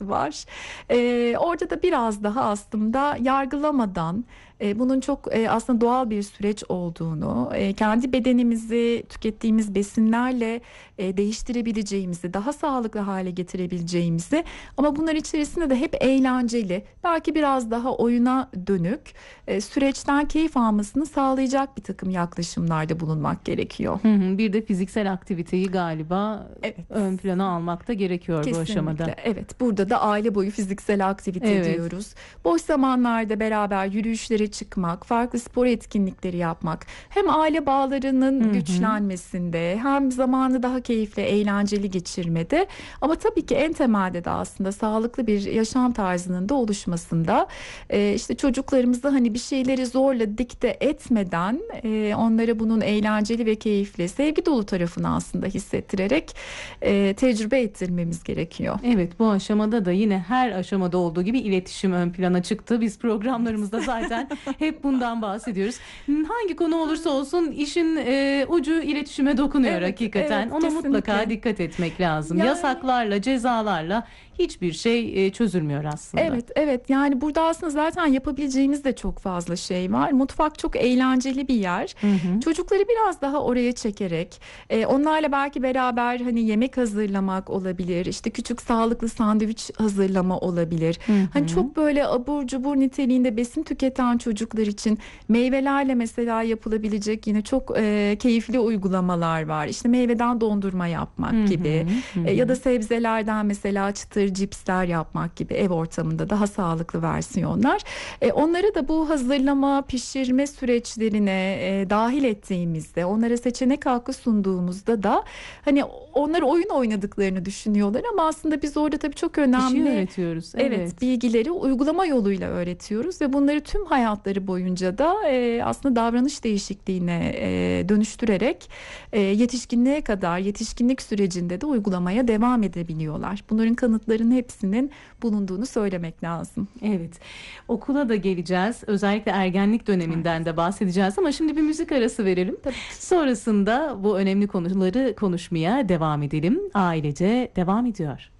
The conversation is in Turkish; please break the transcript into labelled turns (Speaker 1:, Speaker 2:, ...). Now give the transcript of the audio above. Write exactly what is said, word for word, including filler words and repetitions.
Speaker 1: var. E, orada da biraz daha aslında yargılamadan, e, bunun çok e, aslında doğal bir süreç olduğunu, e, kendi bedenimizi tükettiğimiz besinlerle e, değiştirebileceğimizi, daha sağlıklı hale getirebileceğimizi, ama bunlar içerisinde de hep eğlenceli, belki biraz daha oyuna dönük, e, süreçten keyif almasını sağlayacak bir takım yaklaşımlarda bulunmak gerekiyor.
Speaker 2: Hı hı, bir de fiziksel aktiviteyi galiba
Speaker 1: Evet.
Speaker 2: ön plana almak da gerekiyor
Speaker 1: Kesinlikle.
Speaker 2: bu aşamada.
Speaker 1: Evet, burada da aile boyu fiziksel aktivite
Speaker 2: Evet.
Speaker 1: diyoruz. Boş zamanlarda beraber yürüyüşlere çıkmak, farklı spor etkinlikleri yapmak, hem aile bağlarının
Speaker 2: Hı hı.
Speaker 1: güçlenmesinde, hem zamanı daha keyifli, eğlenceli geçirmede, ama tabii ki en temelde de aslında sağlıklı bir yaşam tarzının da oluşmasında, e, işte çocuklarımızda hani bir şeyleri zorla dikte etmeden, e, onlara bunun eğlenceli ve keyifli, sevgi dolu tarafını aslında hissettirerek e, tecrübe ettirmemiz gerekiyor.
Speaker 2: Evet, bu aşamada da yine her aşamada olduğu gibi iletişim ön plana çıktı. Biz programlarımızda zaten hep bundan bahsediyoruz. Hangi konu olursa olsun işin e, ucu iletişime dokunuyor
Speaker 1: Evet,
Speaker 2: hakikaten.
Speaker 1: evet,
Speaker 2: Ona
Speaker 1: kesinlikle.
Speaker 2: mutlaka dikkat etmek lazım.
Speaker 1: Yani-
Speaker 2: Yasaklarla, cezalarla hiçbir şey e, çözülmüyor aslında.
Speaker 1: Evet, evet. Yani burada aslında zaten yapabileceğimiz de çok fazla şey var. Mutfak çok eğlenceli bir yer.
Speaker 2: Hı hı.
Speaker 1: Çocukları biraz daha oraya çekerek, e, onlarla belki beraber hani yemek hazırlamak olabilir. İşte küçük sağlıklı sandviç hazırlama olabilir.
Speaker 2: Hı hı.
Speaker 1: Hani çok böyle abur cubur niteliğinde besin tüketen çocuklar için meyvelerle mesela yapılabilecek yine çok e, keyifli uygulamalar var. İşte meyveden dondurma yapmak
Speaker 2: Hı hı,
Speaker 1: gibi,
Speaker 2: hı
Speaker 1: E, ya da
Speaker 2: hı.
Speaker 1: sebzelerden mesela çıtır cipsler yapmak gibi, ev ortamında daha sağlıklı versiyonlar. E, onları da bu hazırlama, pişirme süreçlerine e, dahil ettiğimizde, onlara seçenek hakkı sunduğumuzda da hani onlar oyun oynadıklarını düşünüyorlar, ama aslında biz orada tabii çok
Speaker 2: Bir
Speaker 1: önemli
Speaker 2: şey öğretiyoruz. Evet.
Speaker 1: Evet, bilgileri uygulama yoluyla öğretiyoruz ve bunları tüm hayatları boyunca da e, aslında davranış değişikliğine e, dönüştürerek e, yetişkinliğe kadar, yetişkinlik sürecinde de uygulamaya devam edebiliyorlar. Bunların kanıtlarının hepsinin bulunduğunu söylemek lazım.
Speaker 2: Evet. Okula da geleceğiz. Özellikle ergenlik döneminden de bahsedeceğiz ama şimdi bir müzik arası verelim.
Speaker 1: Tabii.
Speaker 2: Sonrasında bu önemli konuları konuşmaya devam edelim. Ailece devam ediyor.